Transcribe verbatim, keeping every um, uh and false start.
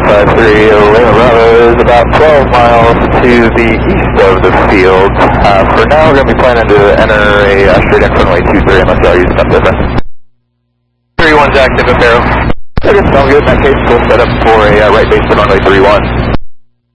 five three, Lima Bravo is about twelve miles to the east of the field. Uh, for now, we're going to be planning to enter a uh, straight in runway two three unless y'all use some different. three one's active, Aparo. Okay, sounds good. In that case, we'll set up for a uh, right base to runway three one.